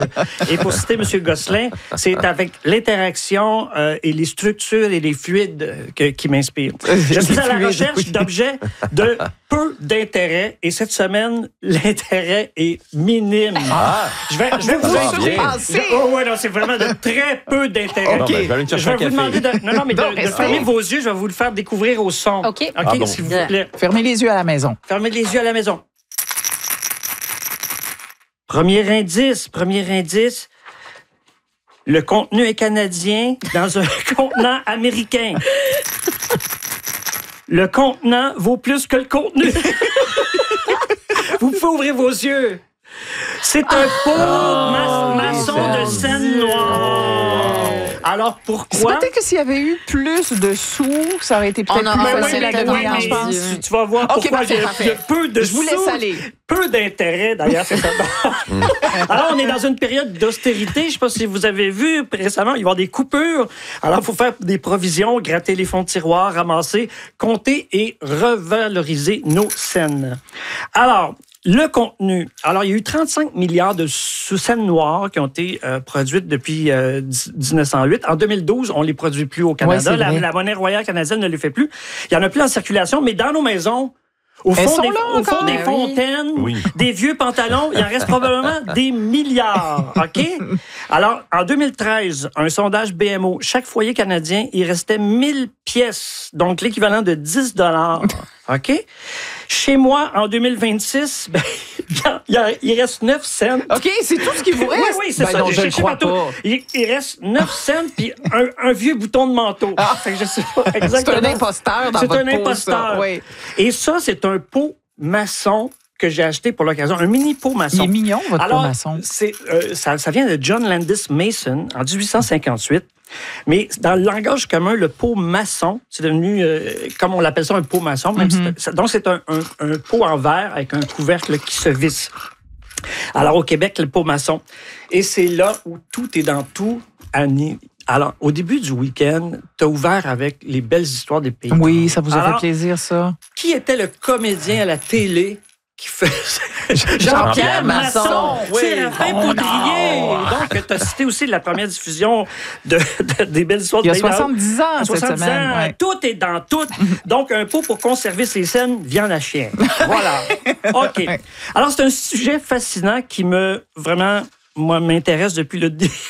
Et pour citer M. Gosselin, c'est avec l'interaction et les structures et les fluides qui m'inspirent. Je suis à la recherche d'objets de peu d'intérêt et cette semaine, l'intérêt est minime. Je vais vous surpasser. Non, c'est vraiment de très peu d'intérêt. Je vais aller me chercher un café. Vous demander de fermer vos yeux. Je vais vous le faire découvrir au son. OK. S'il vous plaît. Fermez les yeux à la maison. Fermez les yeux à la maison. Premier indice. Le contenu est canadien dans un contenant américain. Le contenant vaut plus que le contenu. Vous pouvez ouvrir vos yeux. C'est un pot maçon de Seine-Noire. Alors, pourquoi? Peut-être que s'il y avait eu plus de sous, ça aurait été peut-être plus facile à devenir, je pense. Tu vas voir pourquoi il y a peu de Je vous laisse sous, aller. peu d'intérêt, d'ailleurs, c'est ça. Alors, on est dans une période d'austérité. Je ne sais pas si vous avez vu récemment, il va y avoir des coupures. Alors, il faut faire des provisions, gratter les fonds de tiroir, ramasser, compter et revaloriser nos scènes. Alors, le contenu. Alors, il y a eu 35 milliards de scènes noires qui ont été produites depuis 1908. En 2012, on ne les produit plus au Canada. Ouais, la monnaie royale canadienne ne les fait plus. Il n'y en a plus en circulation, mais dans nos maisons, au fond des fontaines, des vieux pantalons, il en reste probablement des milliards. OK? Alors, en 2013, un sondage BMO, chaque foyer canadien, il restait 1000 pièces, donc l'équivalent de 10 $. OK? Chez moi, en tout il reste 9 cents. OK, c'est tout ce qui vous reste? Oui, c'est ça. Non, je ne crois pas. Il reste 9 cents puis un vieux bouton de manteau. Fait que je sais pas exactement. C'est un imposteur dans votre C'est un imposteur. Oui. Et ça, c'est un pot maçon que j'ai acheté pour l'occasion, un mini pot maçon. Il est mignon, votre pot maçon. Ça vient de John Landis Mason en 1858. Mais dans le langage commun, le pot maçon, c'est devenu, comme on l'appelle ça, un pot maçon. Même donc, c'est un pot en verre avec un couvercle qui se visse. Alors, au Québec, le pot maçon. Et c'est là où tout est dans tout. Alors, au début du week-end, tu as ouvert avec les belles histoires des pays. Oui, ça vous a fait plaisir, ça. Qui était le comédien à la télé qui faisait Jean-Pierre Masson. Séraphin Poudrier. Donc, tu as cité aussi la première diffusion des belles histoires de Il y a 70 ans, cette semaine. Ouais. Tout est dans tout. Donc, un pot pour conserver ses scènes, viande à chien. Voilà. OK. Alors, c'est un sujet fascinant qui m'intéresse depuis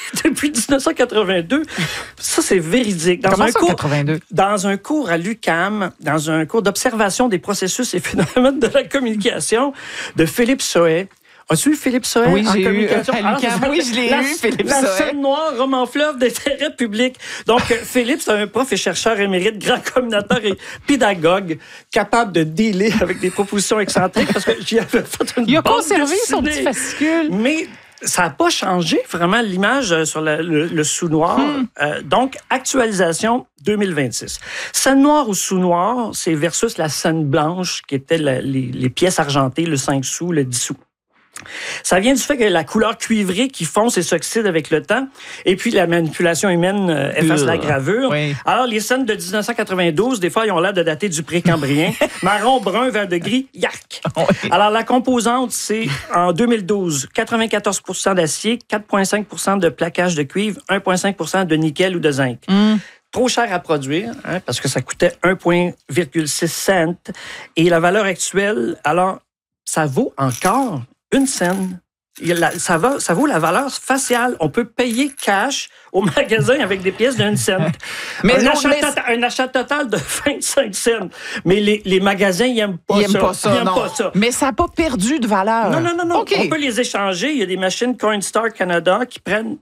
1982. Ça, c'est véridique. Dans un cours à l'UQAM, dans un cours d'observation des processus et phénomènes de la communication de Philippe Sohet. As-tu eu Philippe Sohet en communication? À l'UQAM. Oui, je l'ai eu, Philippe Sohet. La scène noire, roman fleuve d'intérêt public. Donc, Philippe, c'est un prof et chercheur émérite, grand communicateur et pédagogue, capable de dealer avec des propositions excentriques parce que j'y avais fait une Il a bande conservé son dessinée. petit fascicule. Mais ça n'a pas changé vraiment l'image sur le sous-noir. Donc, actualisation 2026. Scène noire ou sous-noir, c'est versus la scène blanche qui était les pièces argentées, le 5 sous, le 10 sous. Ça vient du fait que la couleur cuivrée qui fonce et s'oxyde avec le temps, et puis la manipulation humaine efface la gravure. Oui. Alors, les scènes de 1992, des fois, ils ont l'air de dater du précambrien. Marron, brun, vert de gris, yark! Oui. Alors, la composante, c'est en 2012, 94 % d'acier, 4,5 % de plaquage de cuivre, 1,5 % de nickel ou de zinc. Trop cher à produire, parce que ça coûtait 1,6 cents. Et la valeur actuelle, alors, ça vaut encore 1 cent. Ça vaut la valeur faciale. On peut payer cash au magasin avec des pièces de 1 cent. Mais un achat total de 25 cents. Mais les magasins, ils n'aiment pas ça. Ils n'aiment pas ça. Mais ça n'a pas perdu de valeur. Non. Okay. On peut les échanger. Il y a des machines Coinstar Canada qui prennent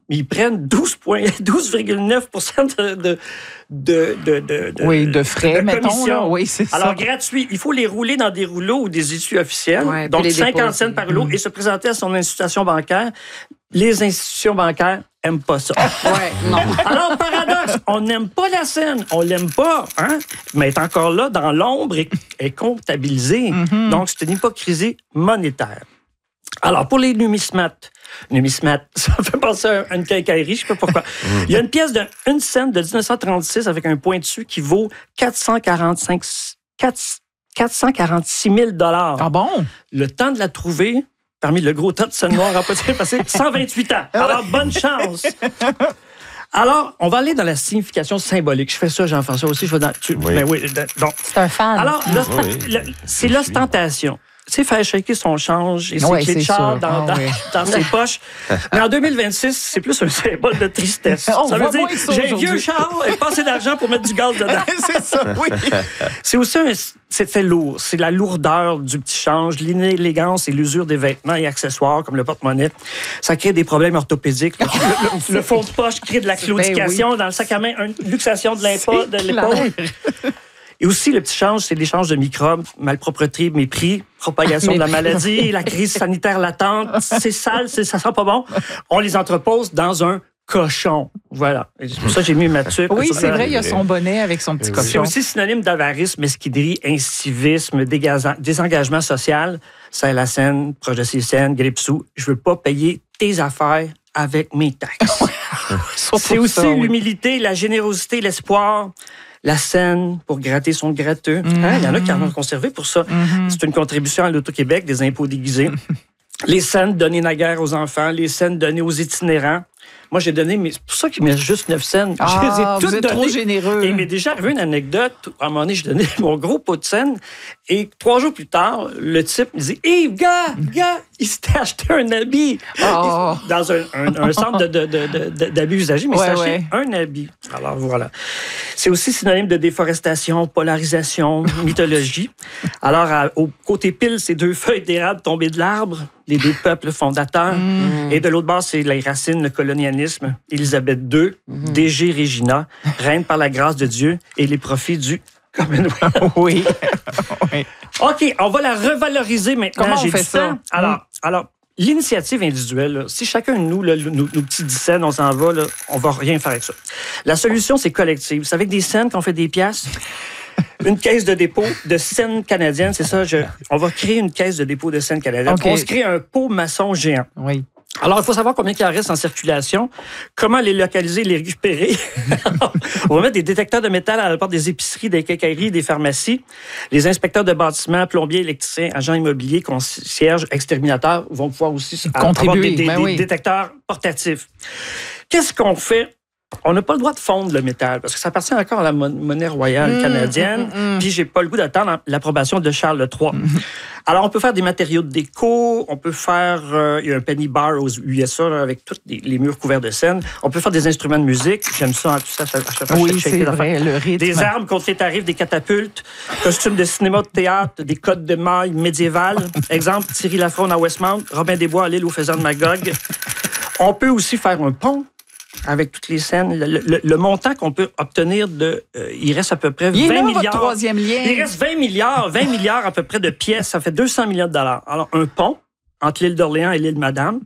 12,9 % de frais, mettons. Là. Oui, c'est ça. Alors, gratuit. Il faut les rouler dans des rouleaux ou des issues officielles. Ouais, donc, 50 cents par lot et se présenter à son institution bancaire. Les institutions bancaires n'aiment pas ça. Ouais, non. Alors, paradoxe, on n'aime pas la scène, on l'aime pas, mais elle est encore là dans l'ombre et est comptabilisée. Donc, c'est une hypocrisie monétaire. Alors, pour les numismates, ça me fait penser à une quincaillerie, je ne sais pas pourquoi. Il y a une pièce de 1 cent de 1936 avec un point dessus qui vaut 446 000 $. Ah bon? Le temps de la trouver, parmi le gros tas de scènes noires en passé 128 ans. Alors, bonne chance. Alors, on va aller dans la signification symbolique. Je fais ça, Jean-François aussi. Je vais dans... donc. C'est un fan. Alors, c'est l'ostentation. Tu sais, faire shaker son change et ses clés de char dans ses poches. Mais en 2026, c'est plus un symbole de tristesse. Ça veut dire, j'ai un vieux char et pas assez d'argent pour mettre du gaz dedans. C'est ça, oui. C'est aussi c'est lourd. C'est la lourdeur du petit change, l'inélégance et l'usure des vêtements et accessoires, comme le porte-monnaie. Ça crée des problèmes orthopédiques. Le fond de poche crée de la claudication. Dans le sac à main, une luxation de l'épaule. Et aussi, le petit change, c'est l'échange de microbes, malpropreté, mépris, propagation de la maladie, la crise sanitaire latente. C'est sale, ça sent pas bon. On les entrepose dans un cochon. Voilà. Et c'est pour ça que j'ai mis ma tuque. Oui, c'est vrai, il y a son bonnet avec son petit cochon. C'est aussi synonyme d'avarice, mesquinerie, incivisme, désengagement social. C'est la scène, proche de ces scènes, grippe-sous. Je veux pas payer tes affaires avec mes taxes. C'est aussi l'humilité, la générosité, l'espoir. La scène pour gratter son gratteux. Il y en a qui en ont conservé pour ça. C'est une contribution à l'Auto-Québec, des impôts déguisés. Les scènes données naguère aux enfants, les scènes données aux itinérants. Moi, j'ai donné, mais c'est pour ça qu'il me reste juste 9 scènes. Je les ai toutes vous êtes trop généreux. Et il m'est déjà arrivé une anecdote. À un moment donné, j'ai donné mon gros pot de scène. Et 3 jours plus tard, le type me dit « Hey, gars, il s'était acheté un habit. Dans un centre d'habits usagés, mais il s'est acheté un habit. » Alors, voilà. C'est aussi synonyme de déforestation, polarisation, mythologie. Alors, au côté pile, c'est 2 feuilles d'érable tombées de l'arbre, les 2 peuples fondateurs. Et de l'autre bord, c'est les racines, le colonialisme. Élisabeth II, DG Regina, reine par la grâce de Dieu et les profits du Commonwealth. Oui. OK, on va la revaloriser maintenant. Comment on fait ça? Alors, l'initiative individuelle, là, si chacun de nous, là, nos petits 10 cents, on s'en va, là, on va rien faire avec ça. La solution, c'est collective. C'est avec des scènes qu'on fait des piastres. Une caisse de dépôt de scènes canadiennes, c'est ça. On va créer une caisse de dépôt de scènes canadiennes. Okay. On se crée un pot maçon géant. Oui. Alors, il faut savoir combien il en reste en circulation, comment les localiser, les récupérer. On va mettre des détecteurs de métal à la porte des épiceries, des quincailleries, des pharmacies. Les inspecteurs de bâtiments, plombiers, électriciens, agents immobiliers, concierges, exterminateurs vont pouvoir aussi contribuer. Avoir des détecteurs portatifs. Qu'est-ce qu'on fait? On n'a pas le droit de fondre le métal parce que ça appartient encore à la monnaie royale canadienne. Puis j'ai pas le goût d'attendre l'approbation de Charles III. Alors on peut faire des matériaux de déco, on peut faire il y a un penny bar aux USA là, avec tous les murs couverts de scène. On peut faire des instruments de musique. J'aime ça, tout ça. À chaque fois, oui, c'est vrai, le rythme. Des armes contre les tarifs, des catapultes, costumes de cinéma, de théâtre, des codes de mailles médiévales. Exemple, Thierry Lafronde à Westmount, Robin des Bois à l'île aux faisans de Magog. On peut aussi faire un pont avec toutes les scènes. Le montant qu'on peut obtenir il reste à peu près 20 milliards. Votre troisième lien. Il reste 20 milliards à peu près de pièces. Ça fait 200 millions de dollars. Alors, un pont entre l'île d'Orléans et l'île Madame,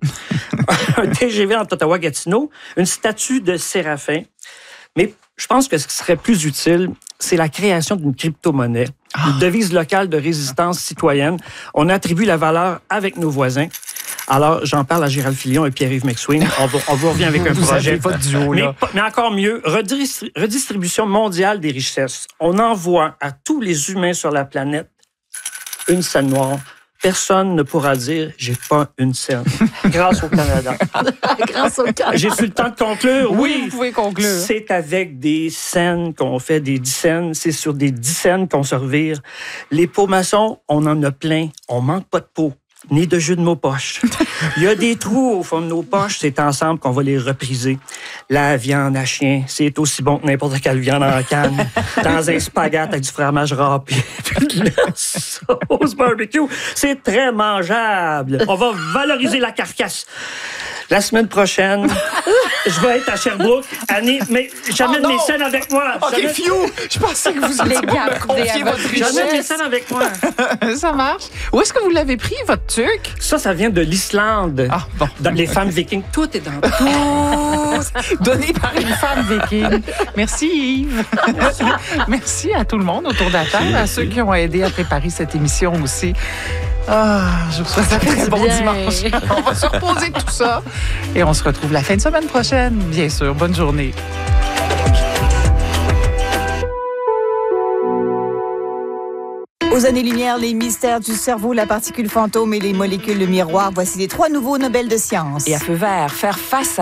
un TGV entre Ottawa-Gatineau, une statue de Séraphin. Mais je pense que ce qui serait plus utile, c'est la création d'une crypto-monnaie, une devise locale de résistance citoyenne. On attribue la valeur avec nos voisins. Alors, j'en parle à Gérald Filion et Pierre-Yves McSween. On vous revient avec un projet. Pas de duo, là. Mais encore mieux, redistribution mondiale des richesses. On envoie à tous les humains sur la planète une scène noire. Personne ne pourra dire « j'ai pas une scène » grâce au Canada. Grâce au Canada. J'ai-tu le temps de conclure? Oui, vous pouvez conclure. C'est avec des scènes qu'on fait des 10 scènes. C'est sur des 10 scènes qu'on se revire. Les pots maçons, on en a plein. On manque pas de pots. Ni de jus de mots poches. Il y a des trous au fond de nos poches, c'est ensemble qu'on va les repriser. La viande à chien, c'est aussi bon que n'importe quelle viande en canne. Dans un spaghette avec du fromage râpé, puis de la sauce barbecue, c'est très mangeable. On va valoriser la carcasse. La semaine prochaine, je vais être à Sherbrooke. Annie, mais j'amène mes scènes avec moi. OK, fiou! Je pensais que vous alliez me confier votre richesse. J'amène mes scènes avec moi. Ça marche. Où est-ce que vous l'avez pris, votre tuque? Ça vient de l'Islande. Ah, bon. Dans les femmes vikings. Tout est dans tout. Donné par une femme viking. Merci, Yves. Merci à tout le monde autour de la table, à ceux qui ont aidé à préparer cette émission aussi. Je vous souhaite un très bon dimanche. On va se reposer de tout ça et on se retrouve la fin de semaine prochaine, bien sûr. Bonne journée. Aux années-lumière, les mystères du cerveau, la particule fantôme et les molécules miroirs. Voici les 3 nouveaux Nobel de sciences. Et à feu vert, faire face